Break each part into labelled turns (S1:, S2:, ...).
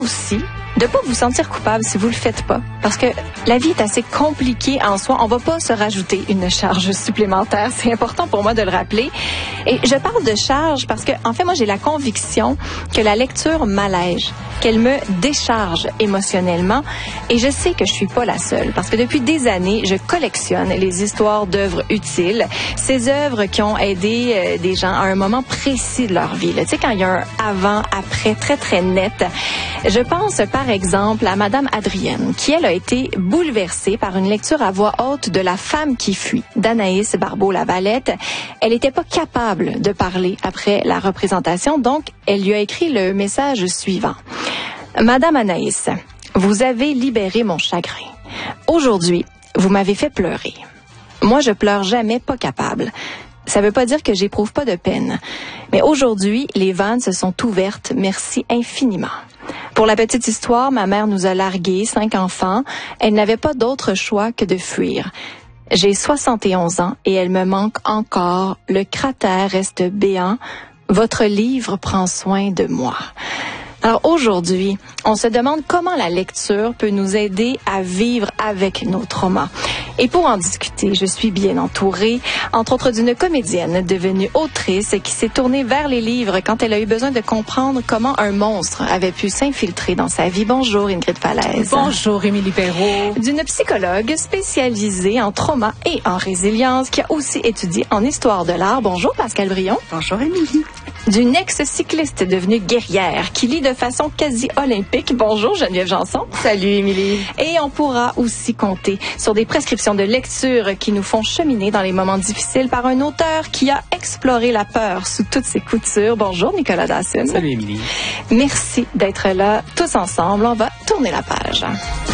S1: aussi de pas vous sentir coupable si vous le faites pas. Parce que la vie est assez compliquée en soi. On va pas se rajouter une charge supplémentaire. C'est important pour moi de le rappeler. Et je parle de charge parce que, en fait, moi, j'ai la conviction que la lecture m'allège, qu'elle me décharge émotionnellement. Et je sais que je suis pas la seule. Parce que depuis des années, je collectionne les histoires d'œuvres utiles. Ces œuvres qui ont aidé des gens à un moment précis de leur vie. Tu sais, quand il y a un avant, après, très, très net. Je pense, par exemple, à Madame Adrienne, qui, elle, a été bouleversée par une lecture à voix haute de La femme qui fuit, d'Anaïs Barbeau-Lavalette. Elle n'était pas capable de parler après la représentation, donc elle lui a écrit le message suivant. Madame Anaïs, vous avez libéré mon chagrin. Aujourd'hui, vous m'avez fait pleurer. Moi, je pleure jamais pas capable. Ça veut pas dire que j'éprouve pas de peine. Mais aujourd'hui, les vannes se sont ouvertes. Merci infiniment. Pour la petite histoire, ma mère nous a largués, 5 enfants. Elle n'avait pas d'autre choix que de fuir. J'ai 71 ans et elle me manque encore. Le cratère reste béant. Votre livre prend soin de moi. Alors aujourd'hui, on se demande comment la lecture peut nous aider à vivre avec nos traumas. Et pour en discuter, je suis bien entourée, entre autres d'une comédienne devenue autrice qui s'est tournée vers les livres quand elle a eu besoin de comprendre comment un monstre avait pu s'infiltrer dans sa vie. Bonjour Ingrid Falaise.
S2: Bonjour Émilie Perrault.
S1: D'une psychologue spécialisée en trauma et en résilience qui a aussi étudié en histoire de l'art. Bonjour Pascal Brion.
S3: Bonjour Émilie.
S1: D'une ex-cycliste devenue guerrière qui lit de façon quasi olympique. Bonjour Geneviève Janson.
S3: Salut Émilie.
S1: Et on pourra aussi compter sur des prescriptions de lecture qui nous font cheminer dans les moments difficiles par un auteur qui a exploré la peur sous toutes ses coutures. Bonjour Nicolas Dawson.
S4: Salut Émilie.
S1: Merci d'être là tous ensemble. On va tourner la page.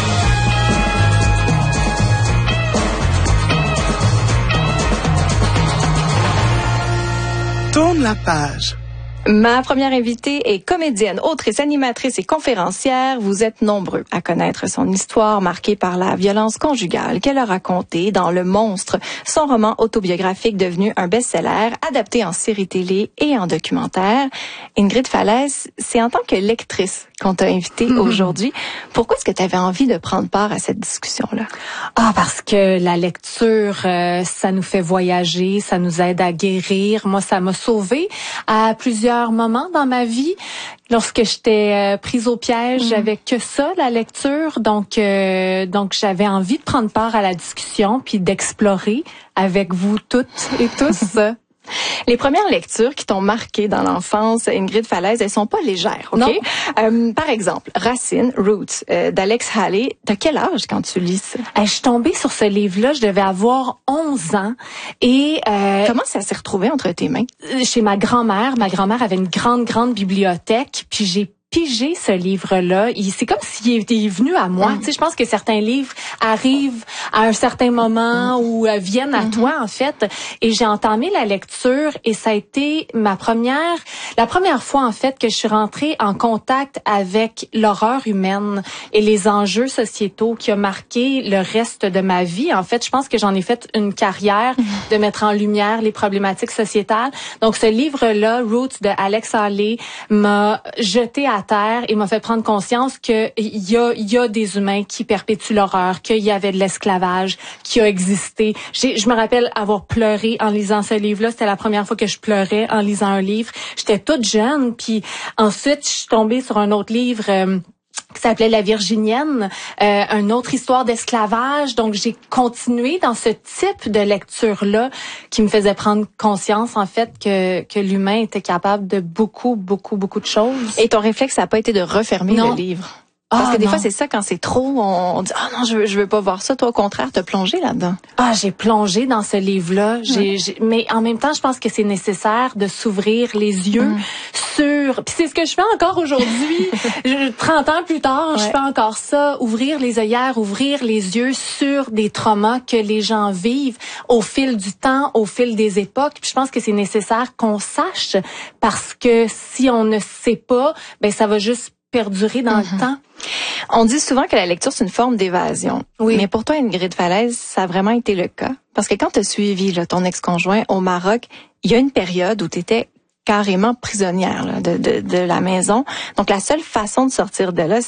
S3: Tourne la page.
S1: Ma première invitée est comédienne, autrice, animatrice et conférencière. Vous êtes nombreux à connaître son histoire marquée par la violence conjugale qu'elle a racontée dans Le Monstre, son roman autobiographique devenu un best-seller, adapté en série télé et en documentaire. Ingrid Falaise, c'est en tant que lectrice qu'on t'a invitée aujourd'hui. Pourquoi est-ce que tu avais envie de prendre part à cette discussion-là?
S2: Parce que la lecture, ça nous fait voyager, ça nous aide à guérir. Moi, ça m'a sauvée à plusieurs moments dans ma vie. Lorsque j'étais prise au piège, j'avais que ça, la lecture. Donc j'avais envie de prendre part à la discussion puis d'explorer avec vous toutes et tous.
S1: Les premières lectures qui t'ont marqué dans l'enfance, Ingrid Falaise, elles sont pas légères, OK?
S2: Non.
S1: Par exemple, Racine, Roots, d'Alex Haley. T'as quel âge quand tu lis ça?
S2: Je suis tombée sur ce livre-là, je devais avoir 11 ans. Et
S1: comment ça s'est retrouvé entre tes mains?
S2: Chez ma grand-mère. Ma grand-mère avait une grande bibliothèque, puis j'ai pigé ce livre-là. C'est comme s'il était venu à moi. Tu sais, je pense que certains livres arrivent à un certain moment ou viennent à toi, en fait. Et j'ai entamé la lecture et ça a été la première fois, en fait, que je suis rentrée en contact avec l'horreur humaine et les enjeux sociétaux qui ont marqué le reste de ma vie. En fait, je pense que j'en ai fait une carrière de mettre en lumière les problématiques sociétales. Donc, ce livre-là, Roots de Alex Haley, m'a jeté à terre et m'a fait prendre conscience qu'il y a des humains qui perpétuent l'horreur, qu'il y avait de l'esclavage qui a existé. Je me rappelle avoir pleuré en lisant ce livre-là. C'était la première fois que je pleurais en lisant un livre. J'étais toute jeune, puis ensuite je suis tombée sur un autre livre qui s'appelait La Virginienne, une autre histoire d'esclavage. Donc, j'ai continué dans ce type de lecture-là qui me faisait prendre conscience, en fait, que l'humain était capable de beaucoup de choses.
S1: Et ton réflexe, ça n'a pas été de refermer le livre? Parce que des fois, c'est ça, quand c'est trop, on dit « Ah non, je veux pas voir ça ». Toi, au contraire, t'as plongé là-dedans.
S2: J'ai plongé dans ce livre-là. Mais en même temps, je pense que c'est nécessaire de s'ouvrir les yeux sur... Puis c'est ce que je fais encore aujourd'hui. 30 ans plus tard, je fais encore ça. Ouvrir les œillères, ouvrir les yeux sur des traumas que les gens vivent au fil du temps, au fil des époques. Puis je pense que c'est nécessaire qu'on sache parce que si on ne sait pas, ben ça va juste perdurer dans le temps.
S1: On dit souvent que la lecture, c'est une forme d'évasion.
S2: Oui.
S1: Mais pour toi, Ingrid Falaise, ça a vraiment été le cas. Parce que quand tu as suivi ton ex-conjoint au Maroc, il y a une période où tu étais carrément prisonnière là, de la maison. Donc la seule façon de sortir de là,